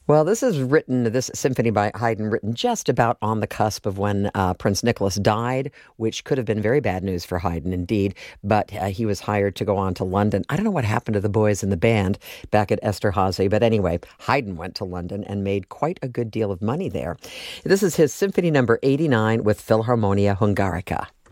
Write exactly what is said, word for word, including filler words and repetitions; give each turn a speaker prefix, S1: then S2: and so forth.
S1: Well, this is written, this symphony by Haydn, written just about on the cusp of when uh, Prince Nicholas died, which could have been very bad news for Haydn indeed. But uh, he was hired to go on to London. I don't know what happened to the boys in the band back at Esterhazy, but anyway, Haydn went to London and made quite a good deal of money there. This is his Symphony number eighty-nine with Philharmonia Hungarica.